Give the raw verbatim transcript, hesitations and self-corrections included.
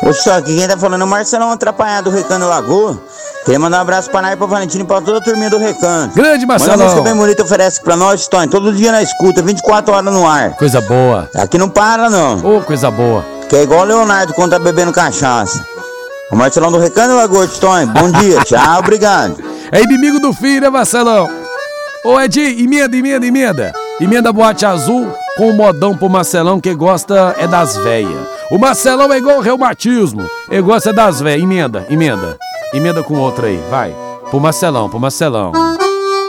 Ô, só que quem tá falando é o Marcelão Atrapalhado do Recanto Lagoa. Queria mandar um abraço pra Nai, pra Valentina e pra toda a turminha do Recanto. Grande Marcelão. Manda uma música bem bonita, oferece pra nós, Tony. Todo dia na escuta, vinte e quatro horas no ar. Coisa boa. Aqui não para, não. Ô, oh, coisa boa. Que é igual o Leonardo quando tá bebendo cachaça. O Marcelão do Recanto Lagoa, Tony. Bom dia, tchau, obrigado. É inimigo do fim, né, Marcelão? Ô, Edi, emenda, emenda, emenda. Emenda Boate Azul com o modão pro Marcelão, que gosta é das véias. O Marcelão é igual o reumatismo. Ele gosta das véias. Emenda, emenda. Emenda com outra aí, vai. Pro Marcelão, pro Marcelão.